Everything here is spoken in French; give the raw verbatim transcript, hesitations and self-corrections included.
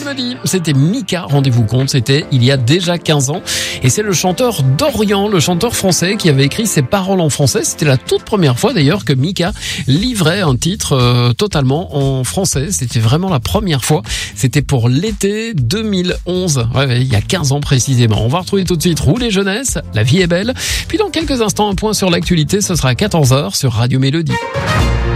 me dit, c'était Mika, rendez-vous compte, c'était il y a déjà quinze ans. Et c'est le chanteur Dorian, le chanteur français, qui avait écrit ses paroles en français. C'était la toute première fois d'ailleurs que Mika livrait un titre euh, totalement en français. C'était vraiment la première fois. C'était pour l'été deux mille onze, ouais, ouais, il y a quinze ans précisément. On va retrouver tout de suite Roule et Jeunesse, La vie est belle. Puis dans quelques instants, un point sur l'actualité, ce sera à quatorze heures sur Radio Mélodie.